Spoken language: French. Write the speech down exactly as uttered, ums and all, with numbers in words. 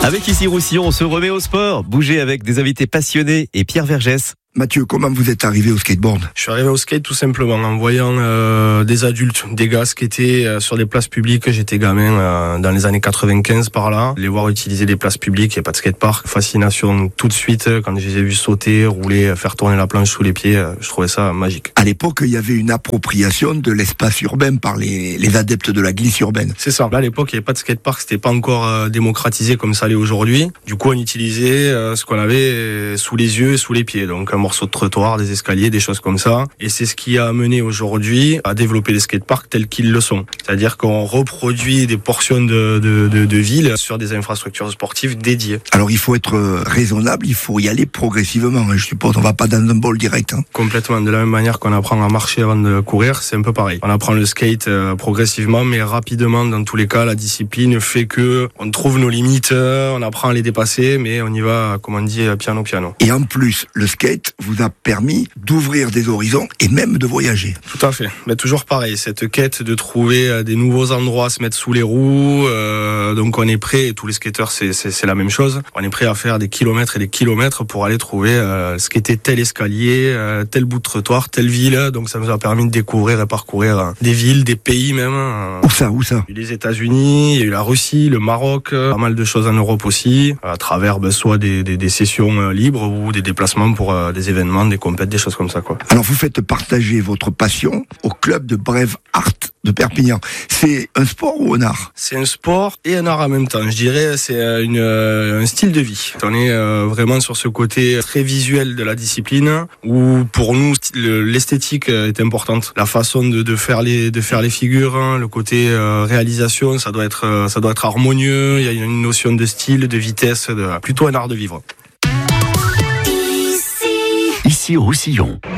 Avec Ici Roussillon, on se remet au sport. Bouger avec des invités passionnés et Pierre Vergès. Mathieu, comment vous êtes arrivé au skateboard ? Je suis arrivé au skate tout simplement en voyant euh, des adultes, des gars skater euh, sur des places publiques. J'étais gamin euh, dans les années quatre-vingt-quinze par là. Les voir utiliser des places publiques, il n'y a pas de skatepark. Fascination tout de suite quand je les ai vus sauter, rouler, faire tourner la planche sous les pieds. Euh, je trouvais ça magique. À l'époque, il y avait une appropriation de l'espace urbain par les, les adeptes de la glisse urbaine. C'est ça. Là, à l'époque, il n'y avait pas de skatepark, c'était pas encore euh, démocratisé comme ça l'est aujourd'hui. Du coup, on utilisait euh, ce qu'on avait sous les yeux et sous les pieds. Donc un morceau de trottoir, des escaliers, des choses comme ça. Et c'est ce qui a amené aujourd'hui à développer les skateparks tels qu'ils le sont. C'est-à-dire qu'on reproduit des portions de, de, de, de ville sur des infrastructures sportives dédiées. Alors il faut être raisonnable, il faut y aller progressivement. Je suppose, on va pas dans un bol direct. Hein. Complètement. De la même manière qu'on apprend à marcher avant de courir, c'est un peu pareil. On apprend le skate euh, progressivement, mais rapidement. Dans tous les cas, la discipline fait que on trouve nos limites, euh, on apprend à les dépasser, mais on y va, comme on dit, piano piano. Et en plus, le skate vous a permis d'ouvrir des horizons et même de voyager. Tout à fait. Mais toujours pareil, cette quête de trouver des nouveaux endroits à se mettre sous les roues. Euh, donc on est prêt, et tous les skateurs c'est, c'est, c'est la même chose. On est prêt à faire des kilomètres et des kilomètres pour aller trouver euh, skater tel escalier, euh, tel bout de trottoir, telle ville. Donc ça nous a permis de découvrir et parcourir euh, des villes, des pays même. Euh, où ça, où ça ? Il y a eu les États-Unis, il y a eu la Russie, le Maroc, euh, pas mal de choses en Europe aussi, à travers ben, soit des, des, des sessions euh, libres ou des déplacements pour euh, des événements, des compètes, des choses comme ça, quoi. Alors vous faites partager votre passion au club de Brave Art de Perpignan. C'est un sport ou un art ? C'est un sport et un art en même temps. Je dirais c'est une, un style de vie. On est vraiment sur ce côté très visuel de la discipline où pour nous l'esthétique est importante. La façon de, de faire les de faire les figures, hein, le côté euh, réalisation, ça doit être ça doit être harmonieux. Il y a une notion de style, de vitesse, de, plutôt un art de vivre. Ici Roussillon.